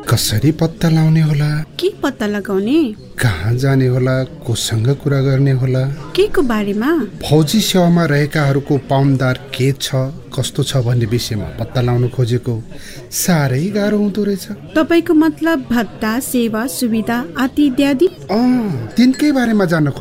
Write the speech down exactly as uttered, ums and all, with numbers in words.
कसरी पत्ता लाउने होला, के पत्ता लगाउने, कहाँ जाने होला, कोसँग कुरा गर्ने होला, के को बारेमा? फौजी सेवामा रहेकाहरूको पाउन्दार के छ, कस्तो छ भन्ने विषयमा पत्ता लाउन खोजेको साह्रै गाह्रो हुँदो रहेछ। तपाईको मतलब भत्ता, सेवा, सुविधा आदि इत्यादि? अँ, तिनकै बारेमा जान्न